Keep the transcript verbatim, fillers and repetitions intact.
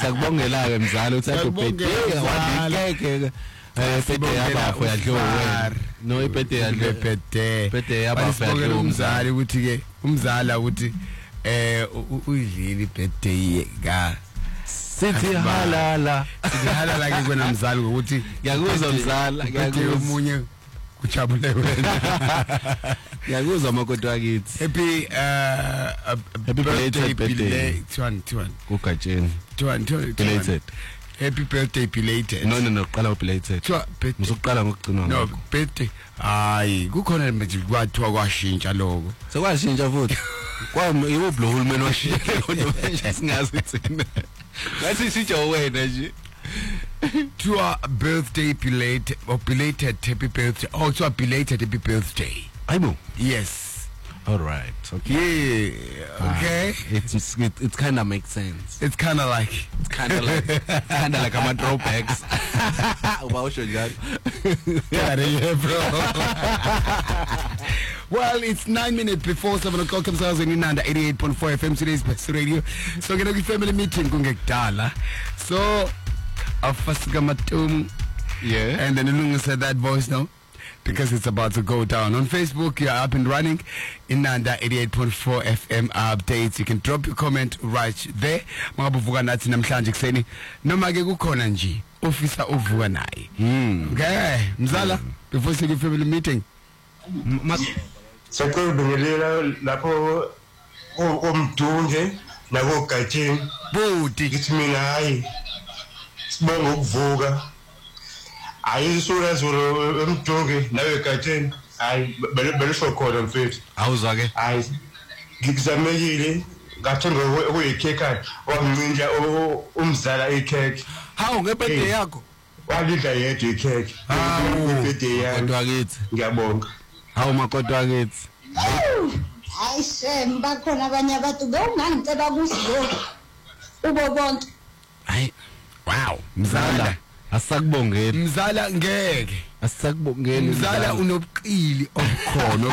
Sakubongela ke mzala uthatha birthday wadikeke eh birthday yabafo yadliwe no ibirthday yadliwe birthday birthday yabafo yadliwe umzali ukuthi ke umzala ukuthi eh uyidlile birthday ka sithi halala sithi halala ke kwena mzali ukuthi ngiyakuzwa mzala ngiyakuzwa umunye kujabule wena ngiyakuzwa makoti wakithi happy uh happy birthday birthday twan twan ugatsheni twan twan belated happy birthday belated no no no qala belated musuqala ngokugcina no birthday hayi kukhona nje kwathiwa kwashintsha lokho sekwashintsha futhi kwami yebo lo hulumeni washintsha konke singazi thina ngathi sitsho wena nje to a birthday belated or belated happy birthday oh to a belated happy birthday ayibo yes all right okay yeah okay ah, it's it's, it, it kind of makes sense it's kind of like it's kind of like kind of like a throwbacks uba usho njalo yeah bro well it's nine minutes before seven o'clock comes out in Inanda eighty-eight point four F M today's best radio so ngena ku family meeting kungekudala so afasika matum yeah and then Lungu said that voice now because it's about to go down on Facebook. You're up and running Inanda eighty-eight point four F M updates. You can drop your comment right there. Mabuvuka nathi namhlanje kuseni noma ke kukhona nje officer uvuka naye mm okay mzala before we go family meeting sakubingelela lapho umdunge nako gatsheni budi ngithi mina hayi sibonga ukuvuka ayisura zolo emdunge nawe gatsheni hayi belisho khona mfethu awuzwa ke hayi ngizamekile ngathenga okuyikhekha wamncinja umzala ikhekhe hawu ngebirthday yakho walidla yedwa ikhekhe ngebirthday yakho kodwa kithi ngiyabonga hawu makoti wakithi hayi shem bakhona abanye abantu ngongangicela kusizo ubo bonke hayi wow mzala asakubongeni mzala ngeke asakubongeni mzala unobuqili obukhona